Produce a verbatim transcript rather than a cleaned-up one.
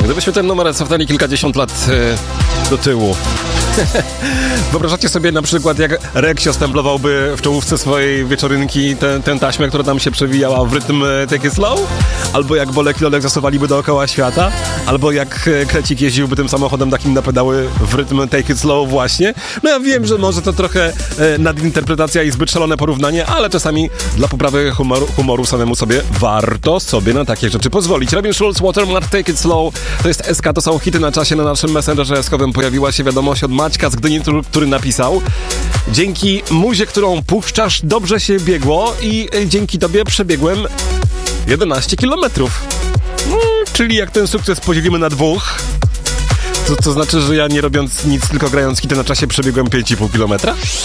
Gdybyśmy ten numer cofnęli kilkadziesiąt lat e, do tyłu. Wyobrażacie sobie na przykład, jak Reksio stemplowałby w czołówce swojej wieczorynki tę taśmę, która tam się przewijała w rytm Take It Slow? Albo jak Bolek i Lolek zasuwaliby dookoła świata? Albo jak Krecik jeździłby tym samochodem takim na pedały w rytm Take It Slow właśnie? No ja wiem, że może to trochę e, nadinterpretacja i zbyt szalone porównanie, ale czasami dla poprawy humoru, humoru samemu sobie warto sobie na takie rzeczy pozwolić. Robin Schulz, Watermark, Take It Slow, to jest S K, to są hity na czasie. Na naszym Messengerze eskowym pojawiła się wiadomość od Maćka z Gdyni, który napisał: dzięki muzie, którą puszczasz, dobrze się biegło i dzięki tobie przebiegłem jedenaście kilometrów. Hmm, czyli jak ten sukces podzielimy na dwóch, to, to znaczy, że ja nie robiąc nic, tylko grając hity na czasie, przebiegłem pięć i pół kilometra?